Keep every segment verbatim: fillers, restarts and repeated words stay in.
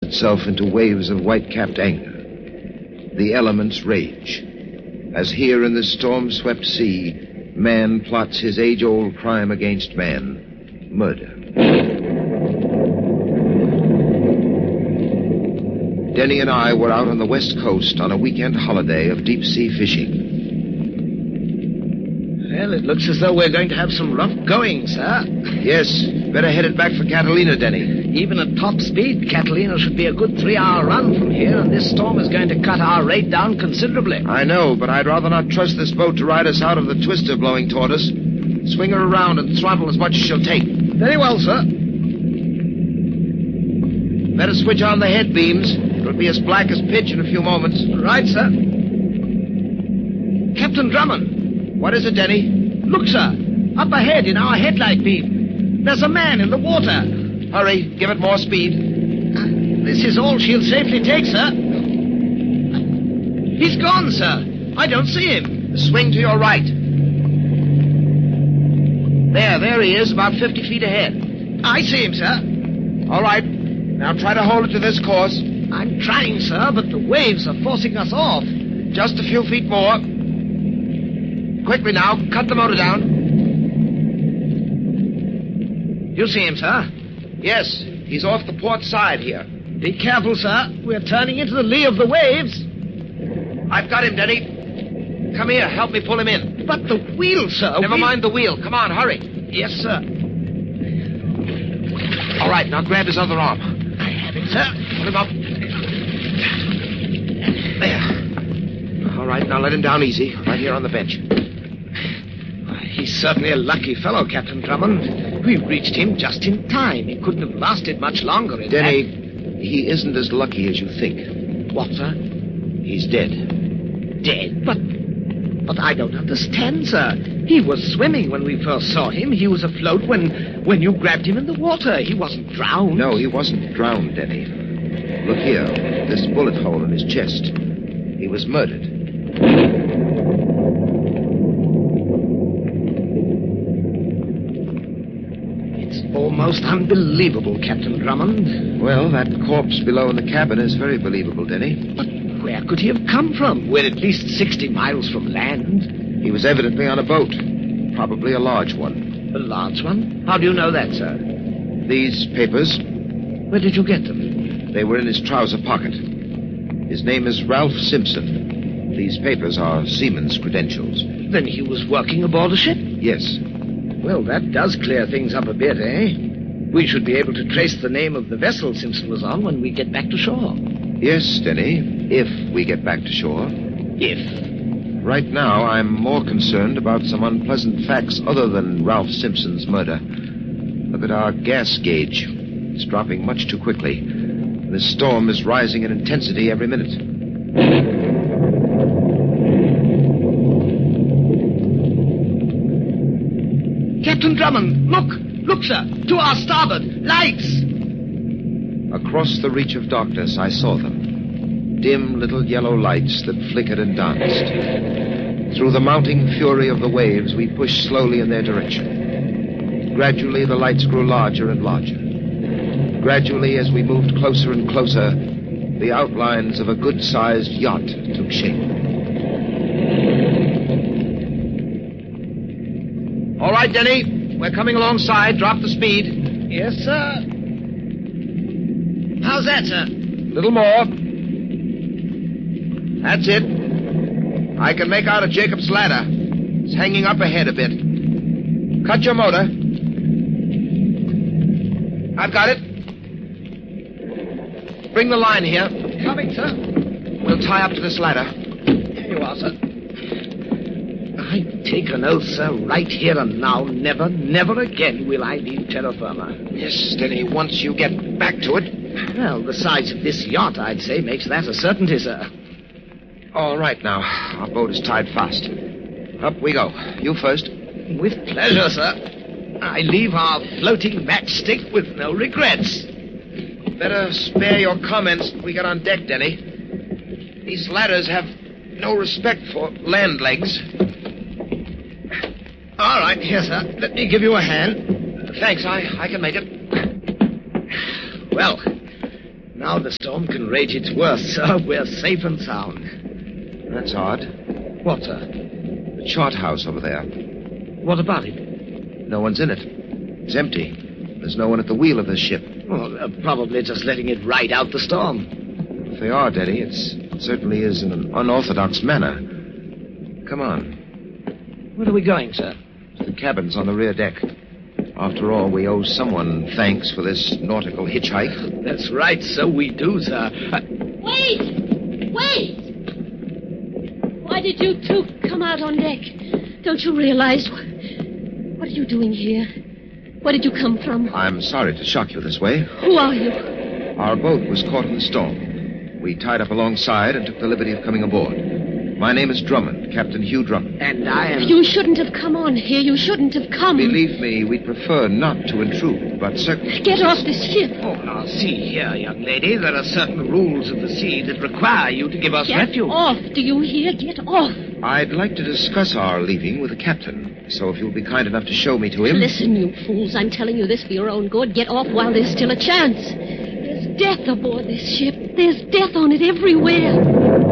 itself into waves of white-capped anger. The elements rage. As here in this storm-swept sea, man plots his age-old crime against man, murder. Denny and I were out on the west coast on a weekend holiday of deep-sea fishing. Well, it looks as though we're going to have some rough going, sir. Yes, better head it back for Catalina, Denny. Even at top speed, Catalina should be a good three-hour run from here, and this storm is going to cut our rate down considerably. I know, but I'd rather not trust this boat to ride us out of the twister blowing toward us. Swing her around and throttle as much as she'll take. Very well, sir. Better switch on the head beams. It'll be as black as pitch in a few moments. Right, sir. Captain Drummond. What is it, Denny? Look, sir. Up ahead in our headlight beam. There's a man in the water. Hurry. Give it more speed. Uh, this is all she'll safely take, sir. He's gone, sir. I don't see him. Swing to your right. There, there he is, about fifty feet ahead. I see him, sir. All right. Now try to hold it to this course. I'm trying, sir, but the waves are forcing us off. Just a few feet more. Quickly now, cut the motor down. You see him, sir? Yes, he's off the port side here. Be careful, sir. We're turning into the lee of the waves. I've got him, Denny. Come here, help me pull him in. But the wheel, sir. Never we... mind the wheel. Come on, hurry. Yes, sir. All right, now grab his other arm. I have it, sir. Put him up. There. All right, now let him down easy, right here on the bench. He's certainly a lucky fellow, Captain Drummond. We reached him just in time. He couldn't have lasted much longer in Denny, that... he isn't as lucky as you think. What, sir? He's dead. Dead? But... But I don't understand, sir. He was swimming when we first saw him. He was afloat when... when you grabbed him in the water. He wasn't drowned. No, he wasn't drowned, Denny. Look here, this bullet hole in his chest. He was murdered. Almost unbelievable, Captain Drummond. Well, that corpse below in the cabin is very believable, Denny. But where could he have come from? We're at least sixty miles from land. He was evidently on a boat. Probably a large one. A large one? How do you know that, sir? These papers. Where did you get them? They were in his trouser pocket. His name is Ralph Simpson. These papers are seaman's credentials. Then he was working aboard a ship? Yes. Well, that does clear things up a bit, eh? We should be able to trace the name of the vessel Simpson was on when we get back to shore. Yes, Denny, if we get back to shore. If? Right now, I'm more concerned about some unpleasant facts other than Ralph Simpson's murder. Look at our gas gauge. It's dropping much too quickly. This storm is rising in intensity every minute. Captain Drummond, look! Look, sir! To our starboard! Lights! Across the reach of darkness, I saw them. Dim little yellow lights that flickered and danced. Through the mounting fury of the waves, we pushed slowly in their direction. Gradually, the lights grew larger and larger. Gradually, as we moved closer and closer, the outlines of a good-sized yacht took shape. All right, Denny. We're coming alongside. Drop the speed. Yes, sir. How's that, sir? Little more. That's it. I can make out a Jacob's ladder. It's hanging up ahead a bit. Cut your motor. I've got it. Bring the line here. Coming, sir. We'll tie up to this ladder. Here you are, sir. I take an oath, sir, right here and now, never, never again will I leave terra firma. Yes, Denny, once you get back to it. Well, the size of this yacht, I'd say, makes that a certainty, sir. All right, now. Our boat is tied fast. Up we go. You first. With pleasure, sir. I leave our floating matchstick with no regrets. Better spare your comments when we get on deck, Denny. These ladders have no respect for land legs. All right, here, sir. Let me give you a hand. Thanks, I, I can make it. Well, Now the storm can rage its worst, sir. We're safe and sound. That's odd. What, sir? The chart house over there. What about it? No one's in it. It's empty. There's no one at the wheel of this ship. Well, they're probably just letting it ride out the storm. If they are, Denny, it's, it certainly is in an unorthodox manner. Come on. Where are we going, sir? To the cabins on the rear deck. After all, we owe someone thanks for this nautical hitchhike. That's right, so we do, sir. Uh... Wait! Wait! Why did you two come out on deck? Don't you realize... What are you doing here? Where did you come from? I'm sorry to shock you this way. Who are you? Our boat was caught in the storm. We tied up alongside and took the liberty of coming aboard. My name is Drummond, Captain Hugh Drummond. And I am... You shouldn't have come on here. You shouldn't have come. Believe me, we'd prefer not to intrude, but certainly... Get off this ship. Oh, now, see here, young lady. There are certain rules of the sea that require you to give us Get refuge. off. Do you hear? Get off. I'd like to discuss our leaving with the captain, so if you'll be kind enough to show me to him... Listen, you fools. I'm telling you this for your own good. Get off while there's still a chance. There's death aboard this ship. There's death on it everywhere.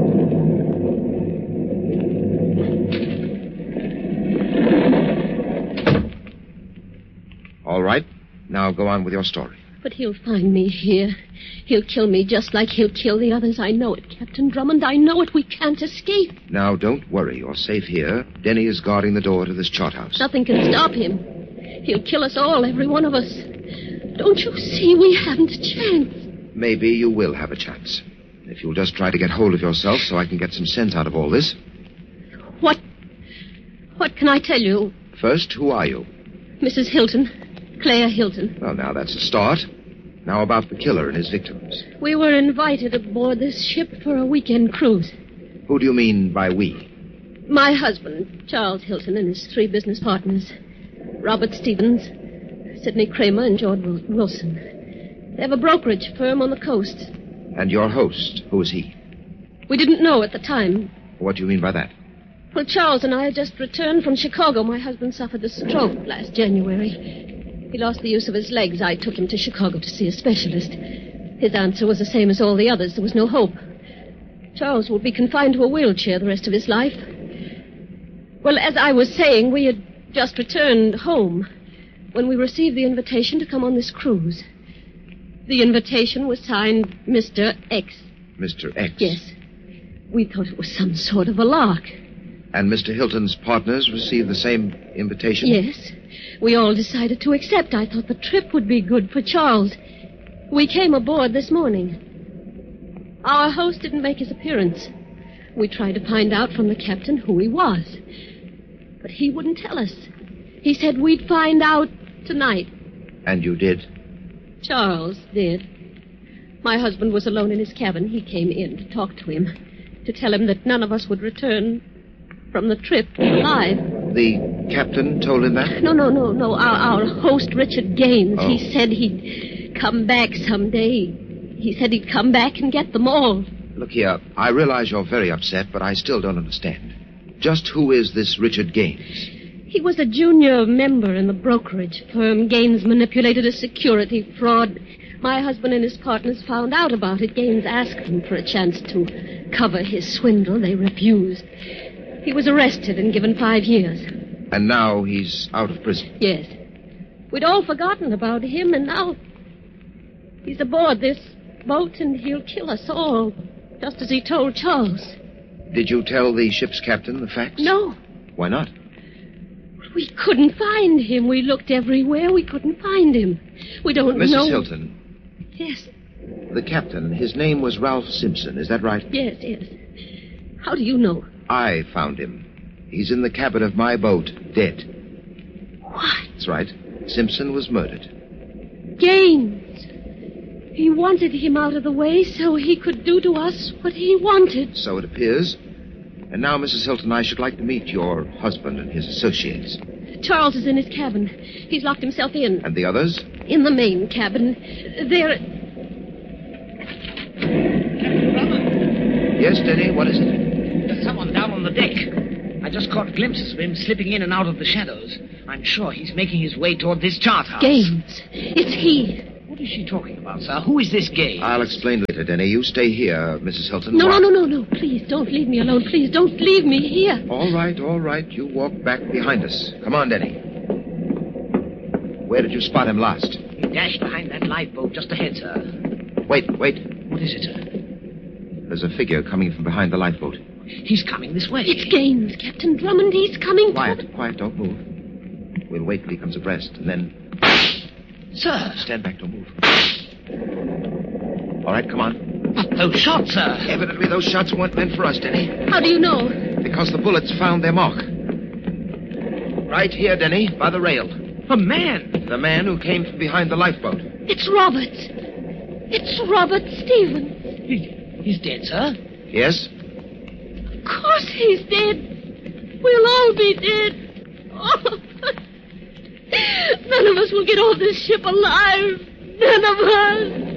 All right. Now go on with your story. But he'll find me here. He'll kill me just like he'll kill the others. I know it, Captain Drummond. I know it. We can't escape. Now, don't worry. You're safe here. Denny is guarding the door to this chart house. Nothing can stop him. He'll kill us all, every one of us. Don't you see we haven't a chance? Maybe you will have a chance. If you'll just try to get hold of yourself so I can get some sense out of all this. What... What can I tell you? First, who are you? Missus Hilton. Claire Hilton. Well, now, that's a start. Now about the killer and his victims. We were invited aboard this ship for a weekend cruise. Who do you mean by we? My husband, Charles Hilton, and his three business partners. Robert Stevens, Sidney Kramer, and George Wilson. They have a brokerage firm on the coast. And your host, who is he? We didn't know at the time. What do you mean by that? Well, Charles and I had just returned from Chicago. My husband suffered a stroke last January. He lost the use of his legs. I took him to Chicago to see a specialist. His answer was the same as all the others. There was no hope. Charles would be confined to a wheelchair the rest of his life. Well, as I was saying, we had just returned home when we received the invitation to come on this cruise. The invitation was signed Mister X. Mister X? Yes. We thought it was some sort of a lark. And Mister Hilton's partners received the same invitation? Yes. We all decided to accept. I thought the trip would be good for Charles. We came aboard this morning. Our host didn't make his appearance. We tried to find out from the captain who he was. But he wouldn't tell us. He said we'd find out tonight. And you did? Charles did. My husband was alone in his cabin. He came in to talk to him, to tell him that none of us would return from the trip alive. The captain told him that? No, no, no, no. Our, our host, Richard Gaines, oh. he said he'd come back someday. He said he'd come back and get them all. Look here, I realize you're very upset, but I still don't understand. Just who is this Richard Gaines? He was a junior member in the brokerage firm. Gaines manipulated a security fraud. My husband and his partners found out about it. Gaines asked them for a chance to cover his swindle. They refused. He was arrested and given five years. And now he's out of prison? Yes. We'd all forgotten about him, and now he's aboard this boat, and he'll kill us all, just as he told Charles. Did you tell the ship's captain the facts? No. Why not? We couldn't find him. We looked everywhere. We couldn't find him. We don't Missus know... Missus Hilton. Yes. The captain, his name was Ralph Simpson, is that right? Yes, yes. How do you know? I found him. He's in the cabin of my boat, dead. What? That's right. Simpson was murdered. Gaines. He wanted him out of the way so he could do to us what he wanted. So it appears. And now, Missus Hilton, I should like to meet your husband and his associates. Charles is in his cabin. He's locked himself in. And the others? In the main cabin. They're... Yes, Denny, what is it? There's someone down on the deck. I just caught glimpses of him slipping in and out of the shadows. I'm sure he's making his way toward this chart house. Gaines. It's he. What is she talking about, sir? Who is this Gage? I'll explain later, Denny. You stay here, Missus Hilton. No, Why- no, no, no, no. Please, don't leave me alone. Please, don't leave me here. All right, all right. You walk back behind us. Come on, Denny. Where did you spot him last? He dashed behind that lifeboat just ahead, sir. Wait, wait. What is it, sir? There's a figure coming from behind the lifeboat. He's coming this way. It's Gaines, Captain Drummond. He's coming. Quiet, quiet. Don't move. We'll wait till he comes abreast, and then... Sir. Stand back. Don't move. All right, come on. But those shots, sir. Evidently, those shots weren't meant for us, Denny. How do you know? Because the bullets found their mark. Right here, Denny, by the rail. A man. The man who came from behind the lifeboat. It's Robert. It's Robert Stevens. He, he's dead, sir. Yes? Of course he's dead. We'll all be dead. Oh. None of us will get off this ship alive. None of us.